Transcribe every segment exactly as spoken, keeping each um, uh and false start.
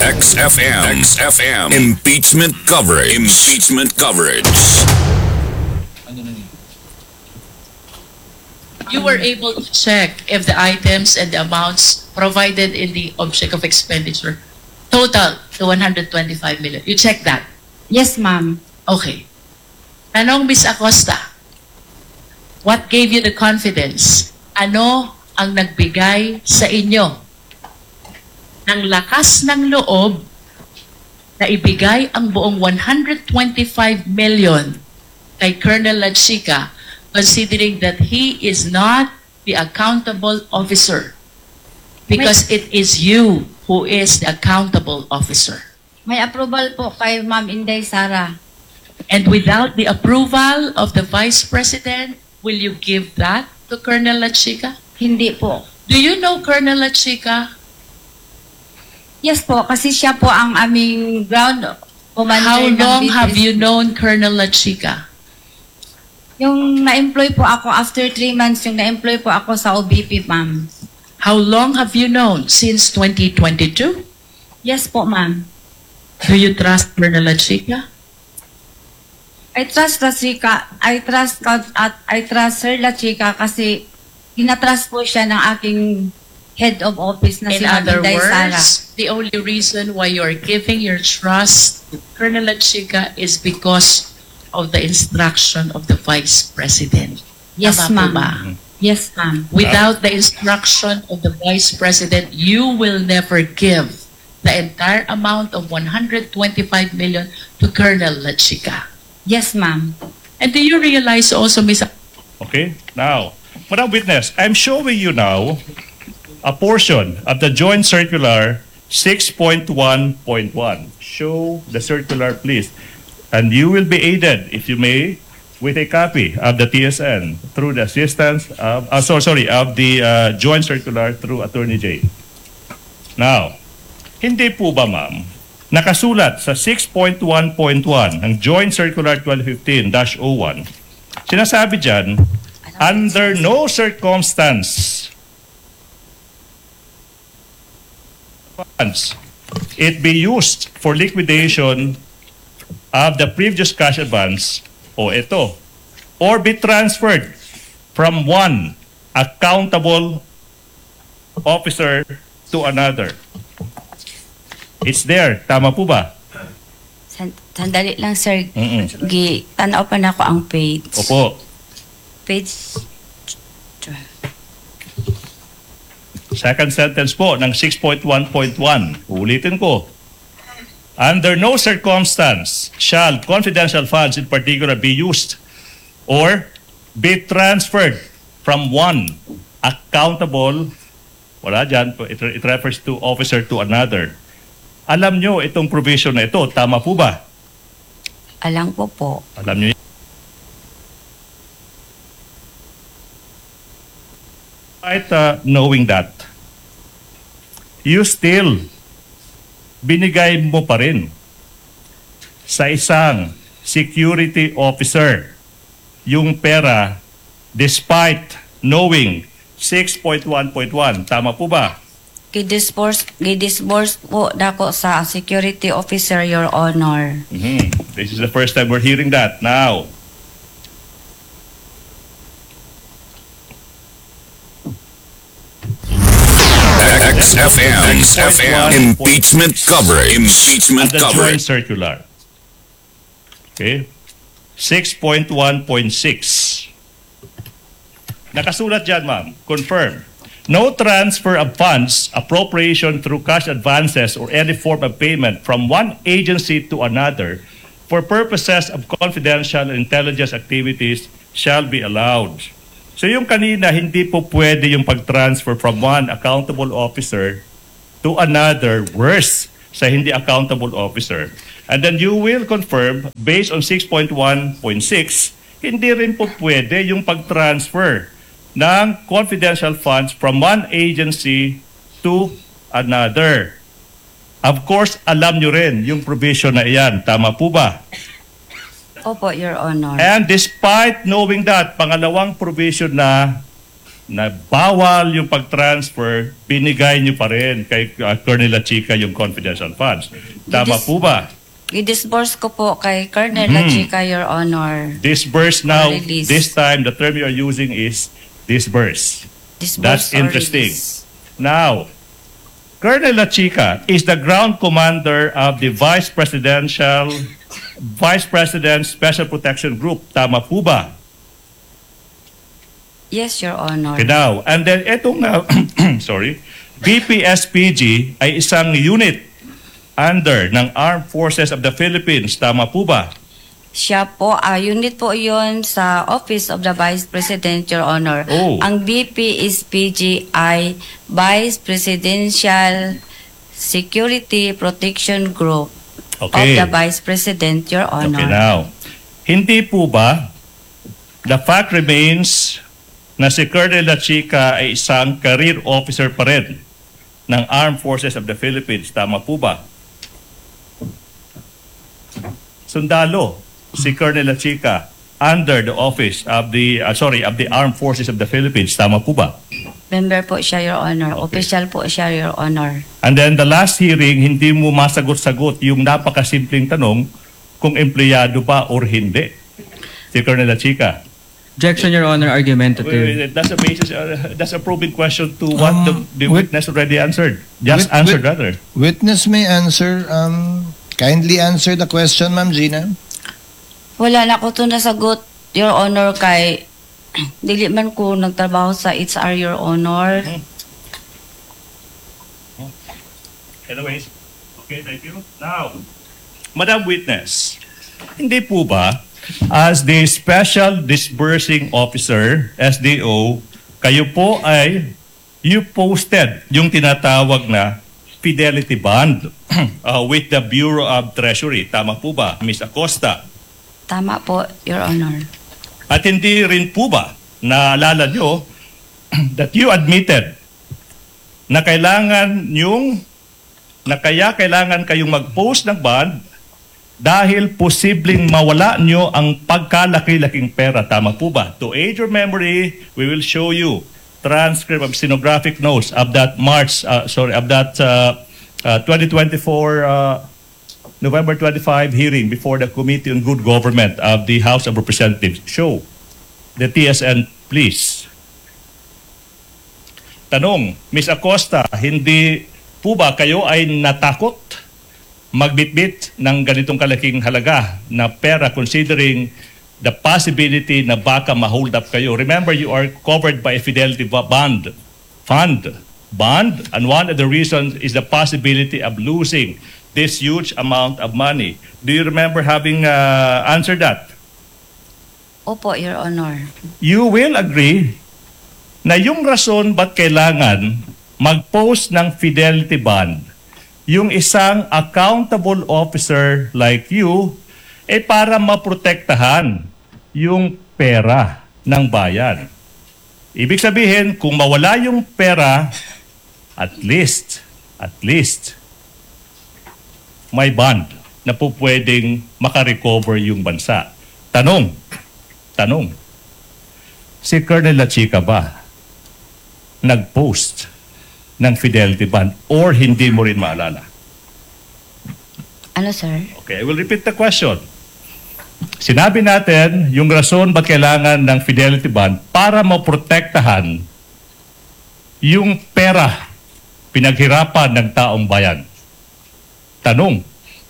X F M. X F M. Impeachment coverage. Impeachment coverage. You were able to check if the items and the amounts provided in the object of expenditure total to one hundred twenty-five million. You checked that? Yes, ma'am. Okay. Tanong, Miss Acosta, what gave you the confidence? Ano ang nagbigay sa inyo ng lakas ng loob na ibigay ang buong one hundred twenty-five million kay Colonel Lachica, considering that he is not the accountable officer? Because it is you who is the accountable officer. May approval po kay Ma'am Inday Sara. And without the approval of the Vice President, will you give that to Colonel Lachica? Hindi po. Do you know Colonel Lachica? Yes po, kasi siya po ang aming ground commander. How ng long B P S. have you known Colonel Lachica? Yung na-employ po ako after three months, yung na-employ po ako sa O B P, ma'am. How long have you known? Since twenty twenty-two? Yes po, ma'am. Do you trust Colonel Lachica? I trust Lachica. I trust at I trust Sir Lachica kasi ginatrust po siya ng aking head of office na In si Ma'am other Inday Sara. words, the only reason why you're giving your trust to Colonel Lachica is because of the instruction of the Vice President. Yes, Tama po ma'am. ba? Yes, ma'am. Without the instruction of the Vice President, you will never give the entire amount of one hundred twenty-five million to Colonel Lachica. Yes, ma'am. And do you realize also, Miz Okay, now, Madam Witness, I'm showing you now a portion of the Joint Circular six point one point one. Show the circular, please. And you will be aided, if you may, with a copy of the T S N through the assistance of, uh, sorry, sorry, of the uh, Joint Circular through Attorney Jay. Now, hindi po ba, ma'am, nakasulat sa six point one point one ng Joint Circular twelve fifteen dash oh one, sinasabi dyan, under no circumstance funds it be used for liquidation of the previous cash advance, o ito, or be transferred from one accountable officer to another. It's there. Tama po ba? San- Sandali lang, sir. Mm-mm. Gi, tanaw pa na ako ang page. Opo. Page Second sentence po ng six point one point one. Ulitin ko. Under no circumstance shall confidential funds in particular be used or be transferred from one accountable, wala dyan, it, it refers to officer to another. Alam nyo itong provision na ito, tama po ba? Alang po po. Alam nyo yan. Despite uh, knowing that, you still binigay mo pa rin sa isang security officer yung pera despite knowing six point one point one. Tama po ba? Gidisburse, gidisburse po dako sa security officer, Your Honor. Mhm. This is the first time we're hearing that. Now, X F M. X F M. Impeachment coverage. Impeachment the Joint coverage. Circular. Okay? six point one point six. Nakasulat dyan, ma'am. Confirm. No transfer of funds, appropriation through cash advances or any form of payment from one agency to another for purposes of confidential intelligence activities shall be allowed. So yung kanina, hindi po pwede yung pag-transfer from one accountable officer to another, worse, sa hindi accountable officer. And then you will confirm, based on six point one point six, hindi rin po pwede yung pag-transfer ng confidential funds from one agency to another. Of course, alam nyo rin yung provision na iyan. Tama po ba? Opo, Your Honor. And despite knowing that, pangalawang provision na na bawal yung pag-transfer, binigay niyo pa rin kay uh, Colonel Lachica yung confidential funds. Tama Didis- po ba? I-disburse ko po kay Colonel Mhm. Lachica, Your Honor. Disburse now, Release. this time the term you are using is disburse. Disburse That's or interesting. release. Now, Colonel Lachica is the ground commander of the Vice Presidential Vice President Special Protection Group. Tama po ba? Yes, Your Honor. Okay, now, and then etong uh, sorry, B P S P G ay isang unit under ng Armed Forces of the Philippines. Tama po ba? Siya po, ah, unit po yon sa Office of the Vice President, Your Honor. Oh. Ang B P S P G ay Vice Presidential Security Protection Group Okay. of the Vice President, Your Honor. Okay, now, hindi po ba the fact remains na si Colonel Lachica ay isang career officer pa rin ng Armed Forces of the Philippines. Tama po ba? Sundalo, si Colonel Lachica under the office of the, uh, sorry, of the Armed Forces of the Philippines. Tama po ba? Member po siya, Your Honor. Okay. Official po siya, Your Honor. And then the last hearing, hindi mo masagot-sagot yung napakasimpleng tanong kung empleyado ba or hindi. Si Colonel Lachica. Objection, Your Honor, argumentative. Wait, wait, that's a basis, uh, that's a proving question to what Um, the, the wit- witness already answered. Just Wit- answered wit- rather. Witness may answer. Um, kindly answer the question, Ma'am Gina. Wala na ko ito nasagot, Your Honor, kay dili man ko nagtrabaho sa H R, Your Honor. Anyways, okay, thank you. Now, Madam Witness, hindi po ba as the Special Disbursing Officer, S D O, kayo po ay you posted yung tinatawag na fidelity bond uh, with the Bureau of Treasury. Tama po ba, Miz Acosta? Tama po, Your Honor. At hindi rin po ba naalala nyo that you admitted na kailangan yung na kaya kailangan kayong mag-post ng bond dahil posibleng mawala nyo ang pagkalaki-laking pera. Tama po ba? To aid your memory, we will show you transcript of stenographic notes of that March, uh, sorry, of that uh, uh, twenty twenty-four uh, November twenty-fifth hearing before the Committee on Good Government of the House of Representatives. Show the T S N, please. Tanong, Miz Acosta, hindi po ba kayo ay natakot magbitbit ng ganitong kalaking halaga na pera considering the possibility na baka ma-hold up kayo? Remember, you are covered by a fidelity bond, fund, bond, and one of the reasons is the possibility of losing this huge amount of money. Do you remember having uh, answered that? Opo, Your Honor. You will agree na yung rason ba't kailangan mag-post ng fidelity bond yung isang accountable officer like you eh para maprotektahan yung pera ng bayan. Ibig sabihin, kung mawala yung pera, at least, at least, may bond na po pwedeng makarecover yung bansa. Tanong, tanong, si Colonel Lachica ba nag-post ng fidelity bond or hindi mo rin maalala? Ano, sir? Okay, I will repeat the question. Sinabi natin yung rason ba't kailangan ng fidelity bond para maprotektahan yung pera pinaghirapan ng taong bayan. Tanong,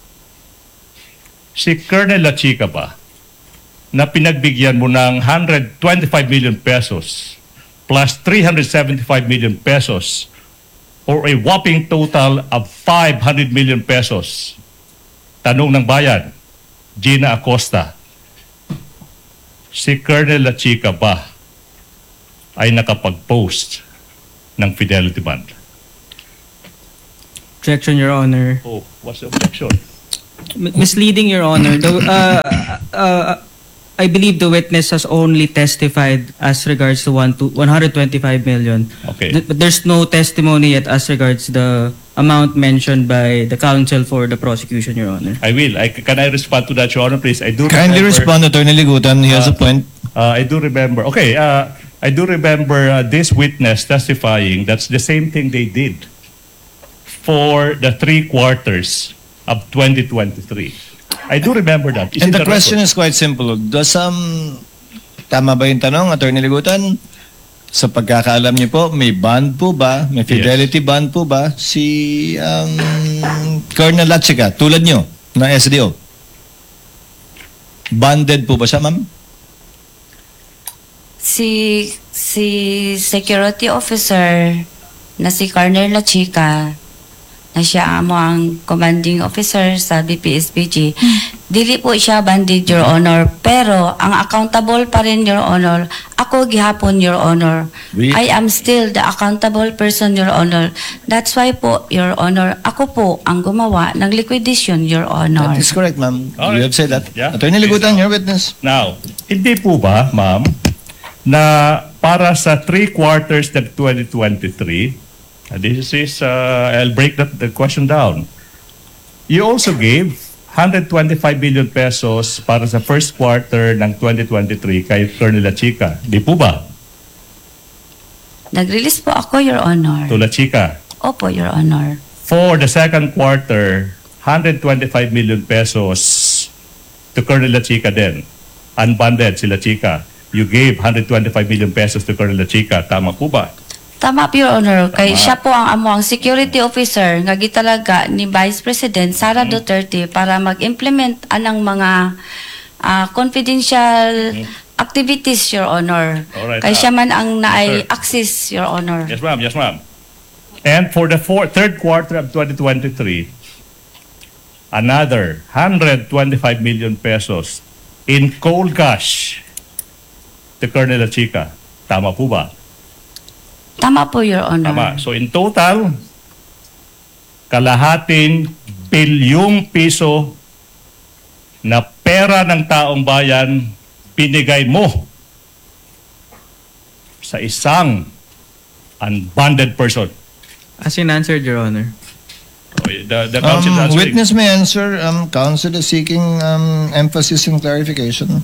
si Colonel Lachica ba na pinagbigyan mo ng one hundred twenty-five million pesos plus three hundred seventy-five million pesos or a whopping total of five hundred million pesos? Tanong ng bayan, Gina Acosta, si Colonel Lachica ba ay nakapag-post ng fidelity bond? Objection, Your Honor. Oh, what's the objection? M- misleading, Your Honor. The, uh, uh, I believe the witness has only testified as regards to one to one hundred twenty-five million. Okay. Th- but there's no testimony yet as regards the amount mentioned by the counsel for the prosecution, Your Honor. I will. I, can I respond to that, Your Honor, please? I do Kindly remember, respond, Attorney Ligutan. He has a Uh, point. Uh, I do remember. Okay, uh, I do remember uh, this witness testifying that's the same thing they did for the three quarters of twenty twenty-three. I do remember that. It's And in the question record. is quite simple. Does um, tama ba yung tanong, Attorney Ligutan? Sa pagkakaalam niyo po, may bond po ba? May fidelity bond po ba? Si um, Colonel Lachica, tulad niyo, na S D O. Bonded po ba siya, ma'am? Si si security officer na si Colonel Lachica na siya amo ang commanding officer sa B P S P G. Dili po siya banded, Your Honor, pero ang accountable pa rin, Your Honor, ako gihapon, Your Honor. We- I am still the accountable person, Your Honor. That's why po, Your Honor, ako po ang gumawa ng liquidation, Your Honor. That is correct, ma'am. Alright. You have said that. Yeah. Attorney Ligutan, your witness. Now, hindi po ba, ma'am, na para sa three quarters ng twenty twenty-three, uh, this is, uh, I'll break that, the question down. You also gave one hundred twenty-five billion pesos para sa first quarter ng twenty twenty-three kay Colonel Lachica. Di po ba? Nag-release po ako, Your Honor. To Lachica. Opo, Your Honor. For the second quarter, one hundred twenty-five million pesos to Colonel Lachica din. Unbonded si Lachica. You gave one hundred twenty-five million pesos to Colonel Lachica. Tama po ba? Tama po, Your Honor. Kay Tama. siya po ang amo ang security officer nga gitalaga ni Vice President Sara Mm-hmm. Duterte para mag-implement anang mga ah, confidential activities, Your Honor. Alright, Kay ah. siya man ang naay sir. access, Your Honor. Yes, ma'am. Yes, ma'am. And for the four, third quarter of twenty twenty-three, another one hundred twenty-five million pesos in cold cash to Colonel Lachica. Tama po ba? Tama po, Your Honor. Tama. So in total, kalahating bilyong piso na pera ng taong bayan binigay mo sa isang unbonded person. As in answered, Your Honor. The, the counsel is Um, answering. witness may answer. Um, counsel is seeking um, emphasis and clarification.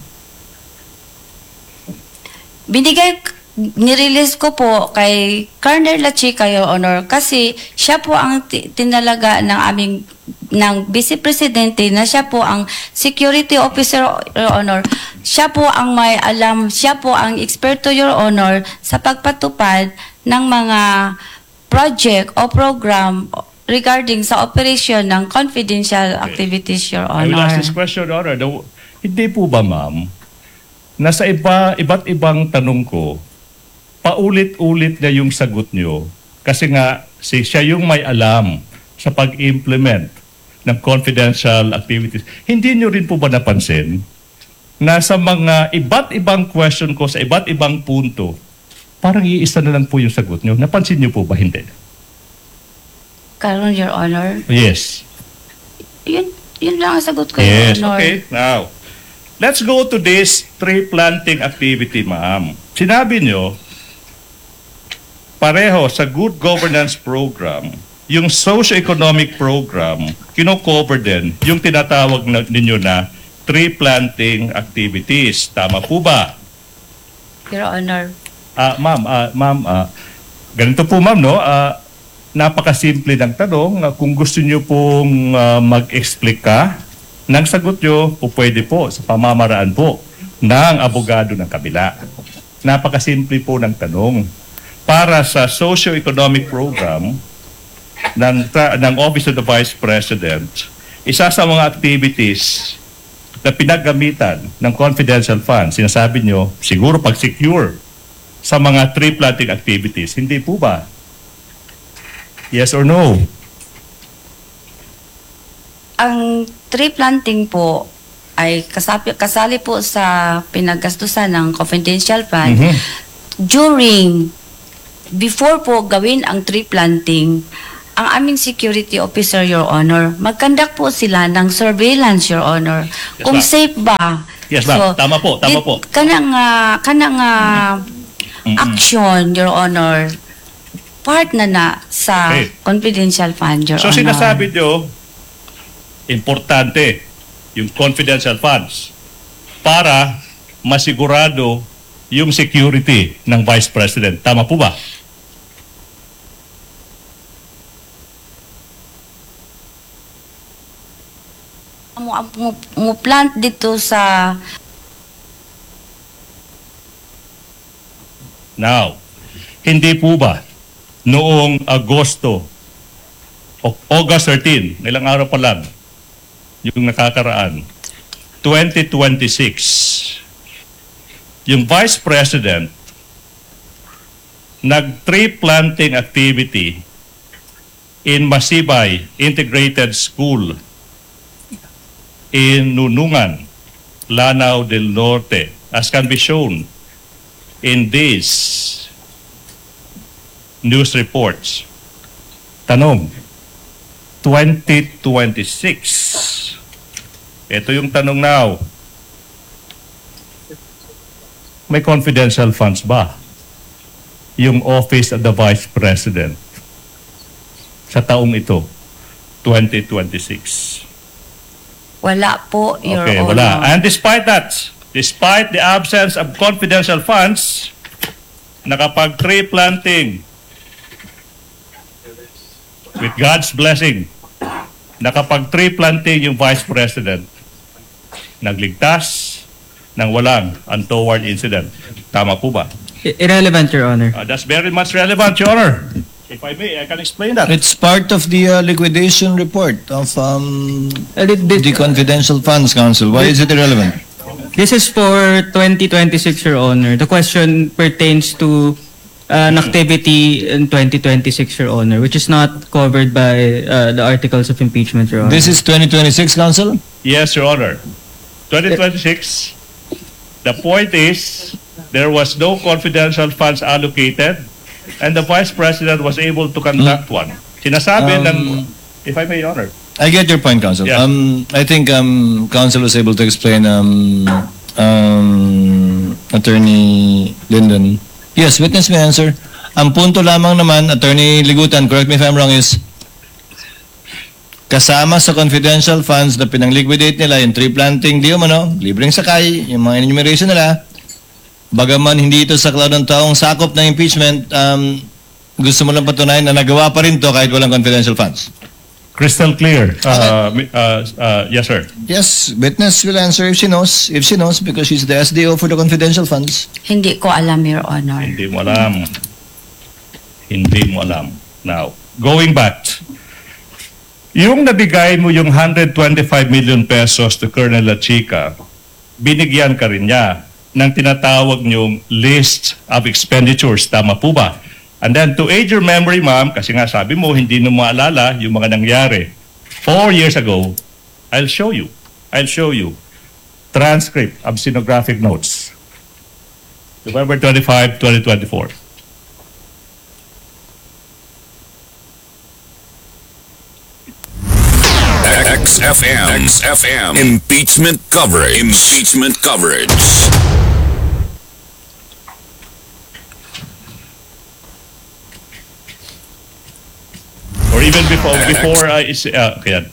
Binigay, nirelease ko po kay Colonel Lachica, Your Honor, kasi siya po ang ti- tinalaga ng aming ng Vice Presidente na siya po ang security officer, Your Honor. Siya po ang may alam, siya po ang eksperto, Your Honor, sa pagpatupad ng mga project o program regarding sa operation ng confidential activities, Your I will Honor. ask this question, Honor. The- Hindi po ba, ma'am, na sa iba, iba't ibang tanong ko, paulit-ulit na yung sagot nyo kasi nga si siya yung may alam sa pag-implement ng confidential activities. Hindi nyo rin po ba napansin na sa mga iba't ibang question ko sa iba't ibang punto, parang iisa na lang po yung sagot nyo? Napansin nyo po ba? Hindi. Karon, Your Honor. Yes. Yun, yun lang ang sagot ko, Yes, Your Honor. okay. Now, let's go to this tree planting activity, ma'am. Sinabi nyo, pareho sa good governance program, yung socio-economic program, kino-cover din yung tinatawag na, ninyo na tree planting activities. Tama po ba? Your Honor. Ah, ma'am, ah, ma'am, ah, ganito po ma'am, no? Ah, napakasimple ng tanong. Ah, kung gusto nyo pong ah, mag-explica ng sagot nyo, po pwede po sa pamamaraan po ng abogado ng kabila. Napakasimple po ng tanong. Para sa socio-economic program ng, tra- ng Office of the Vice President, isa sa mga activities na pinaggamitan ng confidential funds, sinasabi nyo, siguro pag-secure sa mga tree planting activities. Hindi po ba? Yes or no? Ang tree planting po ay kasapi, kasali po sa pinaggastusan ng confidential fund. Mhm. During, before po gawin ang tree planting, ang aming security officer, Your Honor, magkandak po sila ng surveillance, Your Honor. Yes, Kung ma'am. safe ba? Yes, ma'am. Tama po, tama di- po. Kanang, ah, kanang ah, Mm-mm. action, Your Honor, part na na sa Okay. confidential fund, Your So Honor. sinasabi nyo, importante yung confidential funds para masigurado yung security ng Vice President. Tama po ba? Mo, mo, mo plant dito sa Now, hindi po ba noong Agosto, o August thirteenth, ilang araw pa lang, yung nakakaraan, twenty twenty-six, yung Vice President nag-tree planting activity in Masibay Integrated School in Nunungan, Lanao del Norte, as can be shown in these news reports. Tanong, twenty twenty-six. Ito yung tanong now. May confidential funds ba yung Office of the Vice President sa taong ito, twenty twenty-six? wala po, Your Okay, Honor. wala. And despite that, despite the absence of confidential funds, nakapag-tree planting with God's blessing, nakapag-tree planting yung Vice President, nagligtas ng walang untoward incident. Tama po ba? I- irrelevant, Your Honor. Uh, that's very much relevant, Your Honor. If I may, I can explain that. It's part of the uh, liquidation report of um, Uh, thi- thi- the Confidential Funds Council. Why is it irrelevant? This is for twenty twenty-six, Your Honor. The question pertains to uh, an activity in twenty twenty-six, Your Honor, which is not covered by uh, the articles of impeachment, Your Honor. This is twenty twenty-six, Council? Yes, Your Honor. twenty twenty-six, the point is, there was no confidential funds allocated and the Vice President was able to conduct one. Sinasabi Um, ng, if I may, Your Honor. I get your point, Council. Yeah. Um, I think um, Council was able to explain, um, um, Attorney Lyndon. Yes, witness may answer. Ang punto lamang naman, Attorney Ligutan, correct me if I'm wrong, is kasama sa confidential funds na pinang-liquidate nila, yung tree planting, di umano, libreng sakay, yung mga enumeration nila, bagaman hindi ito sa cloud ng taong sakop ng impeachment, um, gusto mo lang patunayan na nagawa pa rin to kahit walang confidential funds. Crystal clear. Uh, mi- uh, uh, yes, sir. Yes, witness will answer if she knows. If she knows, because she's the S D O for the confidential funds. Hindi ko alam, Your Honor. Hindi mo alam. Hindi mo alam. Now, going back, yung nabigay mo yung one hundred twenty-five million pesos to Colonel La Chica, binigyan ka rin niya ng tinatawag niyong list of expenditures. Tama po ba? And then to aid your memory, ma'am, kasi nga sabi mo, hindi mo maalala yung mga nangyari. Four years ago, I'll show you. I'll show you. Transcript of stenographic notes. November twenty-fifth, twenty twenty-four. X F M. X F M. Impeachment coverage. Impeachment coverage. Or even before before I is uh, kaya.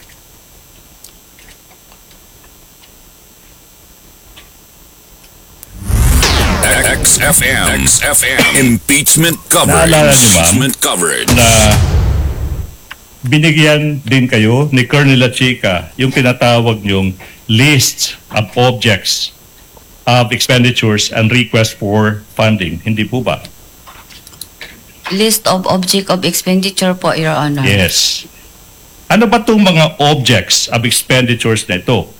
X F M. X F M. Impeachment coverage. Naalala niyo, ma'am? Impeachment coverage. Na binigyan din kayo ni Colonel La Chica yung tinatawag niyong list of objects of expenditures and request for funding. Hindi po ba? List of object of expenditure po, Your Honor. Yes. Ano ba itong mga objects of expenditures na ito?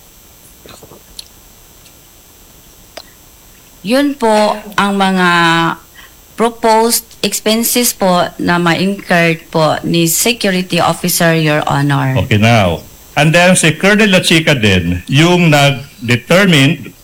Yun po ang mga proposed expenses po na ma-incurred po ni Security Officer, Your Honor. Okay, now. And then si Colonel La Chica din, yung nag-determine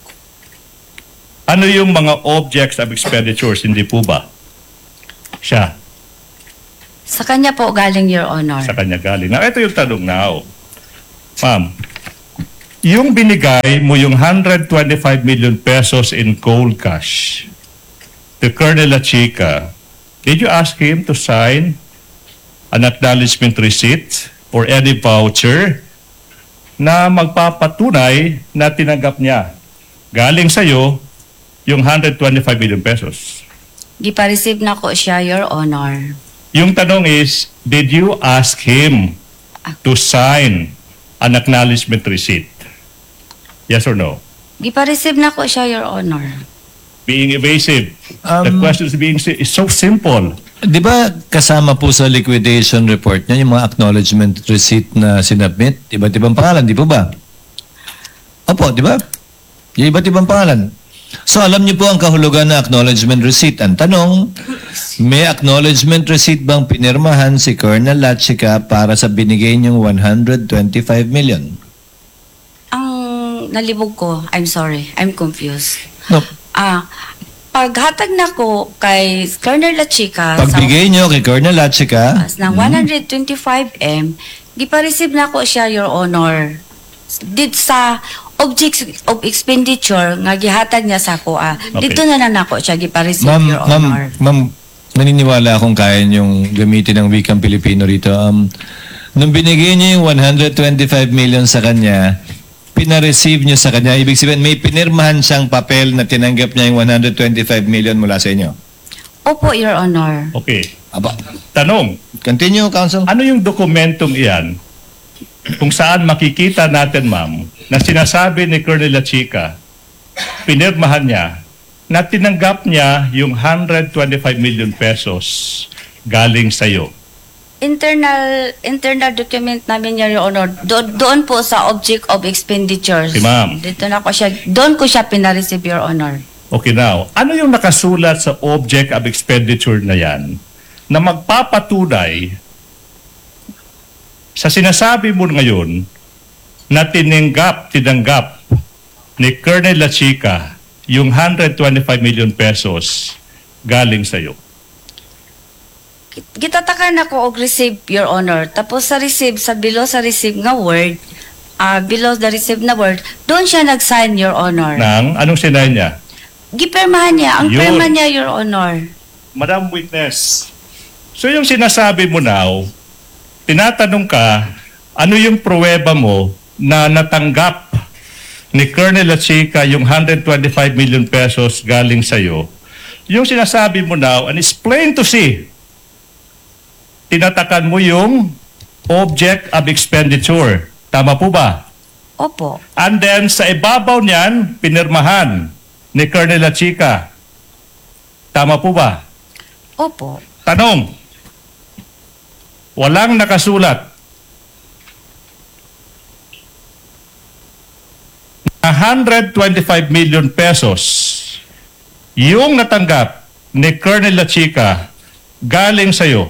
ano yung mga objects of expenditures, hindi po ba? Siya, Sa kanya po galing, Your Honor. sa kanya galing. Now, ito yung tanong now. Ma'am, yung binigay mo yung one hundred twenty-five million pesos in cold cash to Colonel La Chica, did you ask him to sign an acknowledgement receipt or any voucher na magpapatunay na tinanggap niya galing sa'yo yung one hundred twenty-five million pesos? Gipa-receive na ko siya, Your Honor. Yung tanong is, did you ask him to sign an acknowledgement receipt? Yes or no? Gipa-receive na ko siya, Your Honor. Being evasive. The Um, question is being si- is so simple. Di ba kasama po sa liquidation report niya yung mga acknowledgement receipt na sinubmit? Iba't ibang pangalan, di po ba? Opo, di ba? Yung iba't ibang pangalan. So alam niyo po ang kahulugan na acknowledgement receipt. Ang tanong, may acknowledgement receipt bang pinirmahan si Colonel Lachica para sa binigay niyong one hundred twenty-five million? Ang nalibog ko, I'm sorry, I'm confused. No. Ah, paghatag na ko kay Colonel Lachica Pagbigay niyo kay Colonel Lachica, sa ng one hundred twenty-five M, gipa-receive na ko siya, Your Honor. Did sa objects of expenditure nga gihatag niya sa ko, ah. Okay. Dito na na nako siya gipa-receive, Ma'am, Your ma'am, Honor. ma'am, naniniwala akong kaya niyong gamitin ang wikang Pilipino rito. Um, nung binigay niyo yung one hundred twenty-five million sa kanya, pina-receive niyo sa kanya, ibig sabihin may pinirmahan siyang papel na tinanggap niya yung one hundred twenty-five million mula sa inyo. Opo, Your Honor. Okay. Aba, Tanong, continue, Counsel. ano yung dokumentong iyan kung saan makikita natin, ma'am, na sinasabi ni Colonel Lachica, pinirmahan niya, na tinanggap niya yung one hundred twenty-five million pesos galing sa iyo? Internal internal document namin, Your Honor. Do- doon po sa object of expenditures. Okay, ma'am. Dito na ko siya, doon ko siya pina-receive, Your Honor. Okay, now, ano yung nakasulat sa object of expenditure na yan na magpapatunay sa sinasabi mo ngayon na tinanggap, tinanggap ni Colonel Lachica yung one hundred twenty-five million pesos galing sa iyo? Gitatakan ako og receive, Your Honor. Tapos sa receive, sa below sa receive nga word, ah below the receive na word, doon siya nag-sign, Your Honor. Nang, anong sinay niya? Gipirmahan niya, ang Yun. pirma niya, Your Honor. Madam Witness, so yung sinasabi mo now, tinatanong ka, ano yung pruweba mo na natanggap ni Colonel Lachica yung one hundred twenty-five million pesos galing sa'yo? Yung sinasabi mo now, and it's plain to see, tinatakan mo yung object of expenditure. Tama po ba? Opo. And then sa ibabaw niyan, pinirmahan ni Colonel Lachica. Tama po ba? Opo. Tanong, walang nakasulat na one hundred twenty-five million pesos yung natanggap ni Colonel Lachica galing sa'yo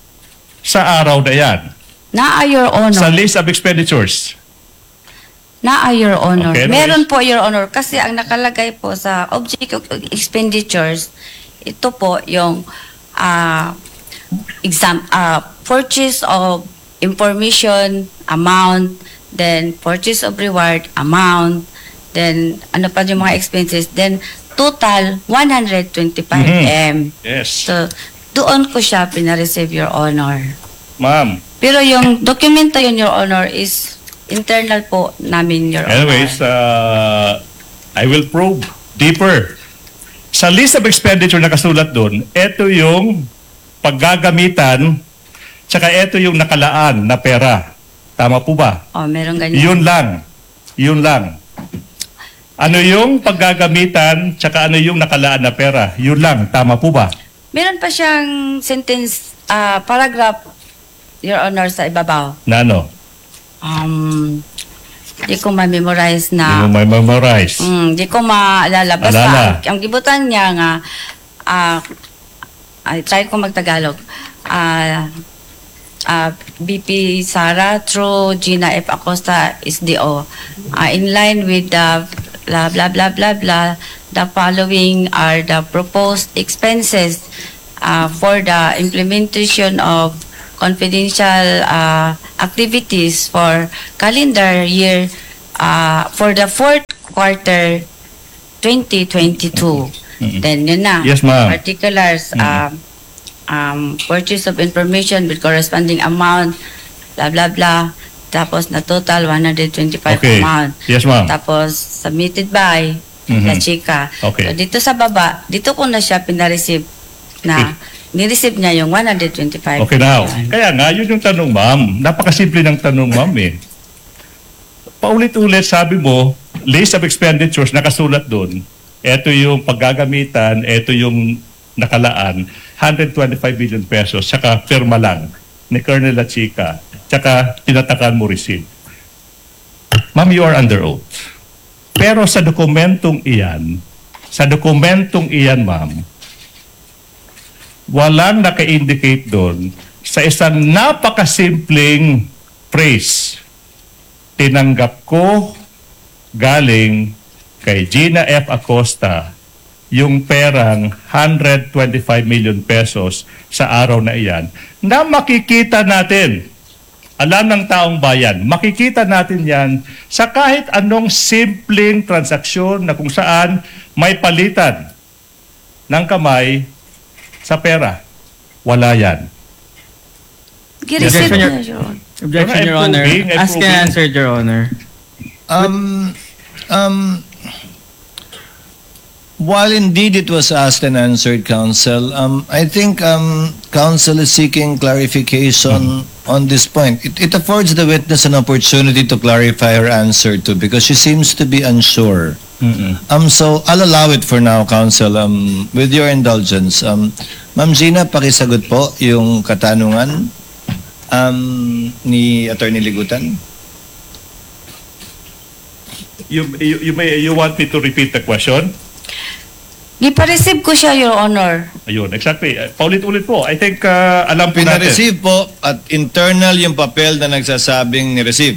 sa araw na yan, Naa, Your sa Honor. list of expenditures. Naa, Your Honor. Okay, Meron anyways. po, Your Honor. Kasi ang nakalagay po sa object of expenditures, ito po yung ah exam ah purchase of information amount, then purchase of reward amount, then ano pa yung mga expenses, then total one hundred twenty-five M. Yes. So, doon ko siya pina-receive, Your Honor. Ma'am, Pero yung dokumento yun, Your Honor, is internal po namin, Your anyways, Honor. uh, I will probe deeper. Sa list of expenditure na kasulat doon, ito yung paggagamitan, tsaka ito yung nakalaan na pera. Tama po ba? Oh, meron ganyan. Yun lang. Yun lang. Ano yung paggagamitan, tsaka ano yung nakalaan na pera? Yun lang. Tama po ba? Meron pa siyang sentence, ah, paragraph, Your Honor, sa ibabaw. Na ano? Um, di ko ma-memorize Hindi na. mo may memorize. Mm, di ko maalala. Basta, Alala. ang, ang gibutan niya nga, ah, ay, try ko magtagalog. Ah, ah, B P Sara through Gina F. Acosta S D O. Ah, in line with the blah, blah, blah, blah, blah, the following are the proposed expenses ah, for the implementation of confidential uh, activities for calendar year uh, for the fourth quarter twenty twenty-two. Mhm. Then yun na. Yes, ma'am. Particulars, Mhm. um, um, purchase of information with corresponding amount, blah, blah, blah. Tapos na total one hundred twenty-five Okay. amount. Yes, ma'am. Tapos submitted by Mhm. La Chica. Okay. So, dito sa baba, dito ko na siya pinareceive na nireceive niya yung one hundred twenty-five Okay now. million. Kaya nga, yun yung tanong, ma'am. Napakasimple ng tanong, ma'am eh. Paulit-ulit sabi mo, list of expenditures, nakasulat doon. Ito yung paggagamitan, ito yung nakalaan, one hundred twenty-five billion pesos, tsaka firma lang ni Colonel La Chica, tsaka tinatakan mo receipt. Ma'am, you are under oath. Pero sa dokumentong iyan, sa dokumentong iyan, ma'am, walang naka-indicate doon sa isang napakasimpleng phrase. Tinanggap ko galing kay Gina F. Acosta yung perang one hundred twenty-five million pesos sa araw na iyan na makikita natin, alam ng taong bayan, makikita natin yan sa kahit anong simpleng transaksyon na kung saan may palitan ng kamay sa pera. Wala yan. Gireceive Objection, niya, Your Honor. Objection, I'm Your Honor. proving, I'm Ask and proving. answered, Your Honor. Um, um, while indeed it was asked and answered, Counsel, um, I think um, Counsel is seeking clarification on this point. It, it affords the witness an opportunity to clarify her answer to because she seems to be unsure. Um, so I'll allow it for now, Counsel. Um, with your indulgence, um, Ma'am Gina, pakisagot po yung katanungan um, ni Attorney Ligutan. You, you, you, may, you want me to repeat the question? Gipa-receive ko siya, Your Honor. Ayun, exactly. Uh, paulit-ulit po. I think uh, alam po natin. Pina-receive po at internal yung papel na nagsasabing ni-receive.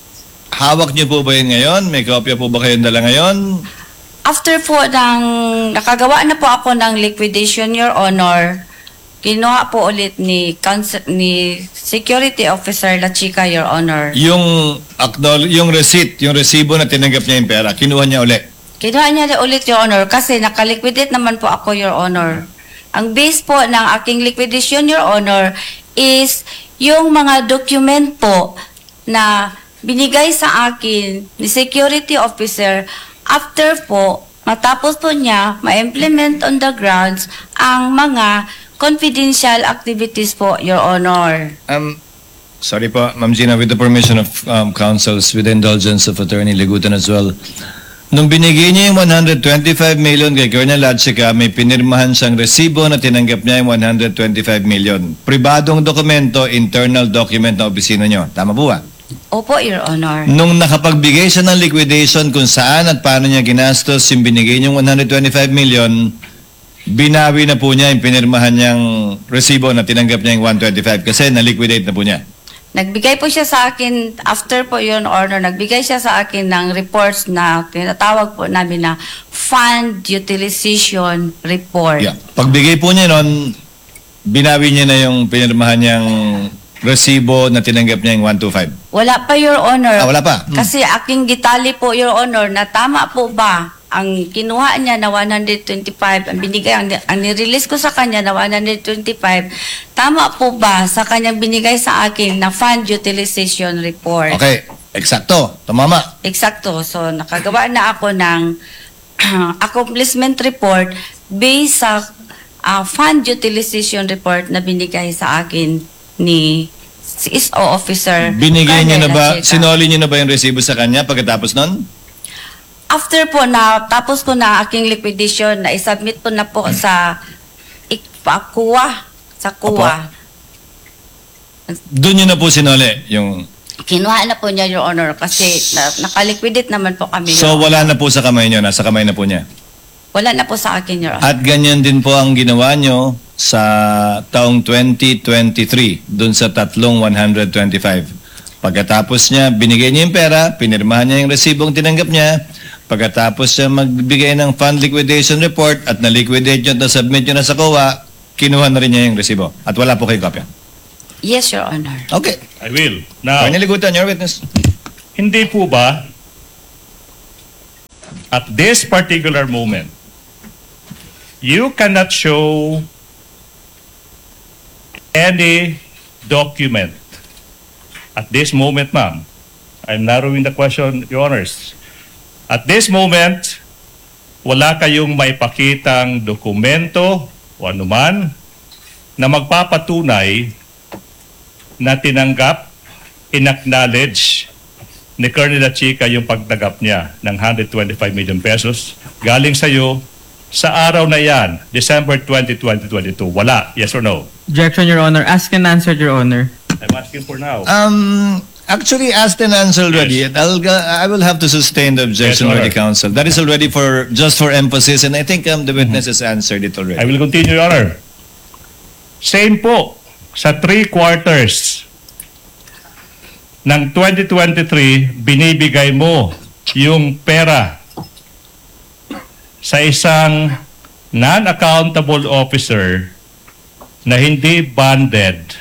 Hawak niyo po ba yun ngayon? May kopya po ba kayong dala ngayon? After po ng, nakagawa na po ako ng liquidation, Your Honor, kinuha po ulit ni, counsel, ni Security Officer La Chica, Your Honor. Yung, acknowledge, yung receipt, yung resibo na tinanggap niya yung pera, kinuha niya ulit. Kinuha niya ulit, Your Honor, kasi nakaliquidate naman po ako, Your Honor. Ang base po ng aking liquidation, Your Honor, is yung mga document po na binigay sa akin ni Security Officer after po, matapos po niya ma-implement on the grounds ang mga confidential activities po, Your Honor. Um, sorry po, Ma'am Gina, with the permission of um, counsels, with the indulgence of Attorney Ligutan as well. Nung binigay niya yung one hundred twenty-five million kay Colonel La Chica, may pinirmahan siyang resibo na tinanggap niya yung one hundred twenty-five million. Pribadong dokumento, internal document na opisina niyo. Tama po ba? Opo, Your Honor. Nung nakapagbigay siya ng liquidation kung saan at paano niya ginastos yung binigay niyang one hundred twenty-five million, binawi na po niya yung pinirmahan niyang resibo na tinanggap niya yung one hundred twenty-five kasi na-liquidate na po niya. Nagbigay po siya sa akin, after po Your Honor, nagbigay siya sa akin ng reports na tinatawag po namin na Fund Utilization Report. Yeah. Pagbigay po niya nun, binawi niya na yung pinirmahan niyang resibo na tinanggap niya yung one hundred twenty-five. Wala pa, Your Honor. Ah, wala pa? Hmm. Kasi aking gitali po, Your Honor, na tama po ba ang kinuha niya na one hundred twenty-five, ang binigay, ang, ang nirelease ko sa kanya na one hundred twenty-five, tama po ba sa kanyang binigay sa akin na Fund Utilization Report? Okay, eksakto. Tumama. Eksakto. So, nakagawa na ako ng accomplishment report based sa uh, Fund Utilization Report na binigay sa akin ni C S O Officer. Binigay niyo na Colonel ba, Lachica. sinoli niyo na ba yung resibo sa kanya pagkatapos nun? After po na, tapos ko na aking liquidation, na isubmit ko na po sa ikpakuha, sa kuha. Doon niyo na po sinoli yung... Kinuha na po niya, Your Honor, kasi na, nakaliquidate naman po kami. So Your wala na po sa kamay niyo, nasa kamay na po niya. Wala na po sa akin, Your Honor. At ganyan din po ang ginawa niyo sa taong twenty twenty-three, doon sa tatlong one hundred twenty-five. Pagkatapos niya, binigay niya yung pera, pinirmahan niya yung resibong tinanggap niya, pagkatapos siya magbigay ng fund liquidation report at na-liquidate nyo at na-submit nyo na sa C O A, kinuha na rin niya yung resibo. At wala po kayong kopya. Yes, Your Honor. Okay. I will. Now, Attorney Ligutan, your witness. hindi po ba at this particular moment, you cannot show any document at this moment, ma'am. I'm narrowing the question, Your Honors. At this moment, wala kayong maipakitang dokumento o anuman na magpapatunay na tinanggap, inacknowledge ni Colonel Lachica yung pagtanggap niya ng one hundred twenty-five million pesos galing sa iyo sa araw na yan, December twentieth, twenty twenty-two. Wala. Yes or no? Objection, Your Honor. Asked and answered, Your Honor. I'm asking for now. Um, actually, asked and answered already. Yes. I'll, go- I will have to sustain the objection Yes, Honor. already, counsel. That is already for just for emphasis, and I think um, the witness has answered it already. I will continue, Your Honor. Same po sa three quarters ng twenty twenty-three, binibigay mo yung pera sa isang non-accountable officer na hindi bonded,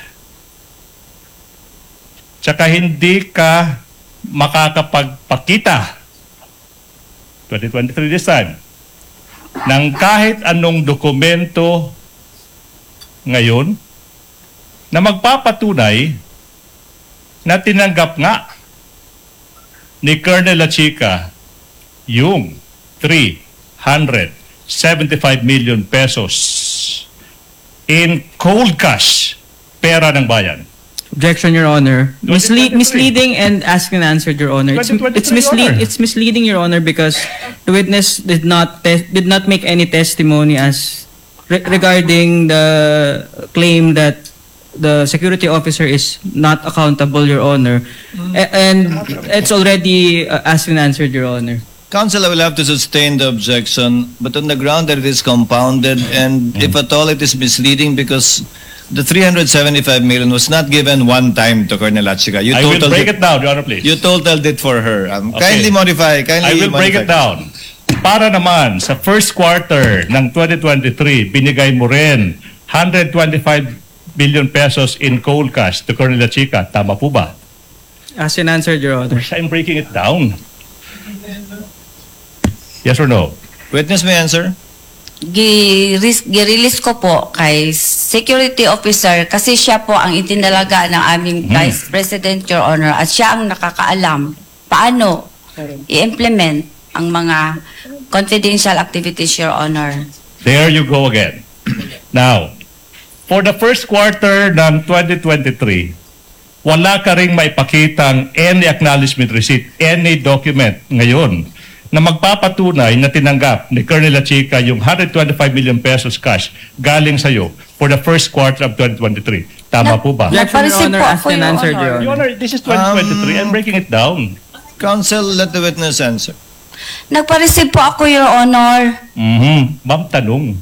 tsaka hindi ka makakapagpakita, twenty twenty-three this time, ng kahit anong dokumento ngayon na magpapatunay na tinanggap nga ni Colonel Lachica yung three hundred seventy-five million pesos in cold cash, pera ng bayan. Objection, Your Honor. Misle- twenty twenty-three. misleading and asked and answered, Your Honor. It's, twenty twenty-three, it's, misle- Your Honor. it's misleading, Your Honor, because the witness did not te- did not make any testimony as re- regarding the claim that the security officer is not accountable, Your Honor. A- and it's already uh, asked and answered, Your Honor. Counsel, I will have to sustain the objection, but on the ground that it is compounded, and if at all it is misleading, because the three hundred seventy-five million was not given one time to Colonel Lachica. You I will totaled break it, it down, Your Honor, please. you totaled it for her. Um, Okay. Kindly modify. Kindly I will break modify. it down. Para naman sa first quarter ng twenty twenty-three, binigay mo rin one hundred twenty-five billion pesos in cold cash to Colonel Lachica. Tama po ba? Asked and answered, Your Honor. I'm breaking it down. Yes or no? Witness may answer. Gi-ris- Gi-release ko po kay security officer kasi siya po ang itinalaga ng aming Vice President, Your Honor, at siya ang nakakaalam paano i-implement ang mga confidential activities, Your Honor. There you go again. Now, for the first quarter ng twenty twenty-three, wala ka ring maipakitang any acknowledgement receipt, any document ngayon na magpapatunay na tinanggap ni Colonel Lachica yung one hundred twenty-five million pesos cash galing sa'yo for the first quarter of twenty twenty-three. Tama Na- po ba? na- Objection, Your Napareceive Honor. po Asked ako, and Your answered, Your Honor. Your Honor. Honor, this is twenty twenty-three. I'm breaking it down. Counsel, let the witness answer. Nagpa-receive po ako, Your Honor. Mhm. Ma'am, tanong.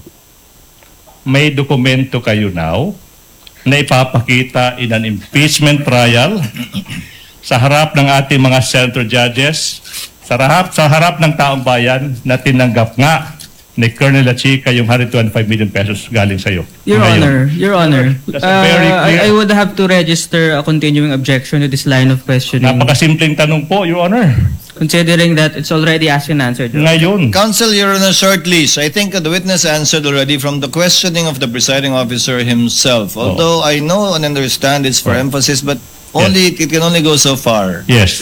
May dokumento kayo now na ipapakita in an impeachment trial sa harap ng ating mga senator judges, sa harap, sa harap ng taong bayan na tinanggap nga ni Colonel Lachica yung one hundred twenty-five million pesos galing sa iyo. Your Honor, Your Honor, That's a very uh, clear- I, I would have to register a continuing objection to this line of questioning, Napakasimpleng tanong po, Your Honor. considering that it's already asked and answered. Your Honor. Ngayon, Counsel, you're on a short leash. I think the witness answered already from the questioning of the presiding officer himself. Although I know and understand it's for Oh. emphasis, but only it can only go so far. yes.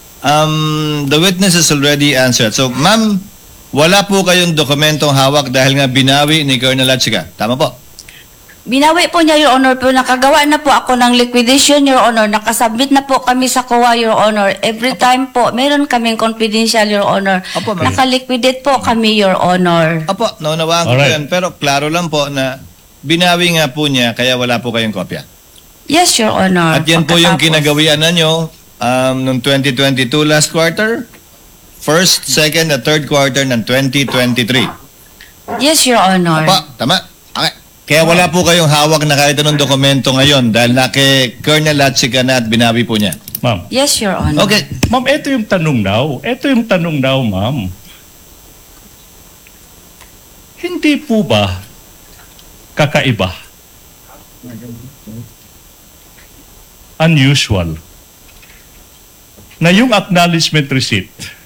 Um, the witness has already answered. So, ma'am, wala po kayong dokumentong hawak dahil nga binawi ni Colonel Lachica. Tama po. Binawi po niya, Your Honor, pero nakagawa na po ako ng liquidation, Your Honor. Nakasubmit na po kami sa C O A, Your Honor. Every time po, meron kaming confidential, Your Honor. Opo, ma'am. Nakaliquidate po kami, Your Honor. Apo, naunawaan ko po Alright. yan. Pero klaro lang po na binawi nga po niya kaya wala po kayong kopya. Yes, Your Honor. At yan po yung Pagkatapos. kinagawian na nyo um, noong twenty twenty-two last quarter, first, second, at third quarter ng twenty twenty-three. Yes, Your Honor. Apo, tama. Okay. Kaya wala po kayong hawak na kahit anong dokumento ngayon dahil na kay Colonel Lachica na at binawi po niya. Ma'am. Yes, Your Honor. Okay. Ma'am, ito yung tanong now. Ito yung tanong now, ma'am. Hindi po ba kakaiba? Unusual na yung acknowledgement receipt